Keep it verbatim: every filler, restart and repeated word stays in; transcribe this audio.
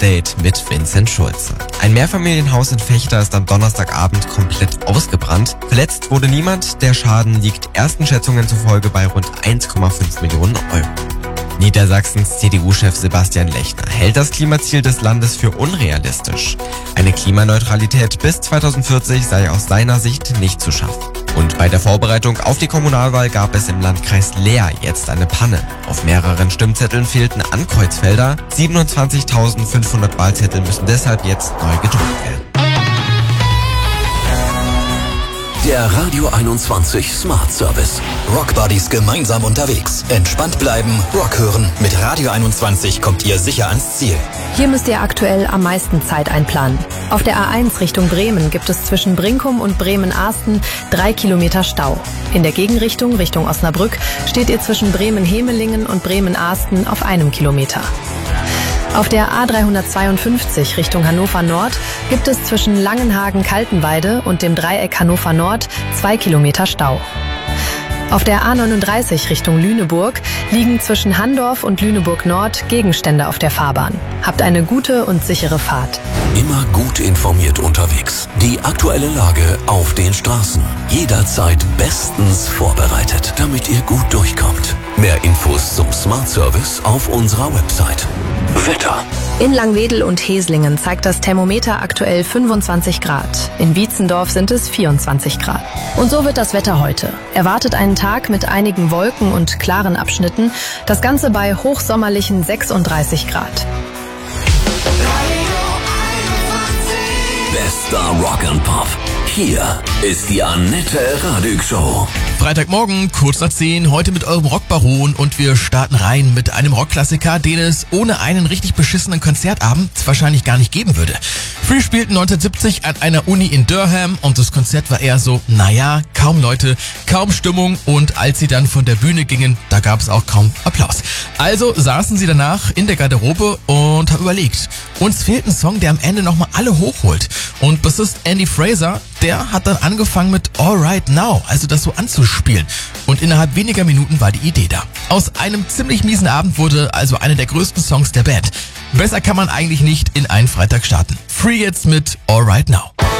Update mit Vincent Schulze. Ein Mehrfamilienhaus in Vechta ist am Donnerstagabend komplett ausgebrannt. Verletzt wurde niemand, der Schaden liegt ersten Schätzungen zufolge bei rund eins Komma fünf Millionen Euro. Niedersachsens C D U-Chef Sebastian Lechner hält das Klimaziel des Landes für unrealistisch. Eine Klimaneutralität bis zweitausendvierzig sei aus seiner Sicht nicht zu schaffen. Und bei der Vorbereitung auf die Kommunalwahl gab es im Landkreis Leer jetzt eine Panne. Auf mehreren Stimmzetteln fehlten Ankreuzfelder. siebenundzwanzigtausendfünfhundert Wahlzettel müssen deshalb jetzt neu gedruckt werden. Der Radio einundzwanzig Smart Service. Rock Buddies gemeinsam unterwegs. Entspannt bleiben, Rock hören. Mit Radio einundzwanzig kommt ihr sicher ans Ziel. Hier müsst ihr aktuell am meisten Zeit einplanen. Auf der A eins Richtung Bremen gibt es zwischen Brinkum und Bremen-Ahsten drei Kilometer Stau. In der Gegenrichtung Richtung Osnabrück steht ihr zwischen Bremen-Hemelingen und Bremen-Ahsten auf einem Kilometer. Auf der A dreihundertzweiundfünfzig Richtung Hannover Nord gibt es zwischen Langenhagen-Kaltenweide und dem Dreieck Hannover Nord zwei Kilometer Stau. Auf der A neununddreißig Richtung Lüneburg liegen zwischen Handorf und Lüneburg Nord Gegenstände auf der Fahrbahn. Habt eine gute und sichere Fahrt. Immer gut informiert unterwegs. Die aktuelle Lage auf den Straßen. Jederzeit bestens vorbereitet, damit ihr gut durchkommt. Mehr Infos zum Smart Service auf unserer Website. Wetter. In Langwedel und Heslingen zeigt das Thermometer aktuell fünfundzwanzig Grad. In Wietzendorf sind es vierundzwanzig Grad. Und so wird das Wetter heute. Erwartet einen Tag mit einigen Wolken und klaren Abschnitten. Das Ganze bei hochsommerlichen sechsunddreißig Grad. Bester Rock and Pop. Hier ist die Annette Radig Show. Freitagmorgen, kurz nach zehn, heute mit eurem Rockbaron und wir starten rein mit einem Rockklassiker, den es ohne einen richtig beschissenen Konzertabend wahrscheinlich gar nicht geben würde. Free spielten neunzehnhundertsiebzig an einer Uni in Durham und das Konzert war eher so, naja, kaum Leute, kaum Stimmung und als sie dann von der Bühne gingen, da gab es auch kaum Applaus. Also saßen sie danach in der Garderobe und haben überlegt, uns fehlt ein Song, der am Ende nochmal alle hochholt. Und Bassist Andy Fraser, der hat dann angefangen mit All Right Now, also das so anzuspielen. Und innerhalb weniger Minuten war die Idee da. Aus einem ziemlich miesen Abend wurde also einer der größten Songs der Band. Besser kann man eigentlich nicht in einen Freitag starten. Free jetzt mit All Right Now.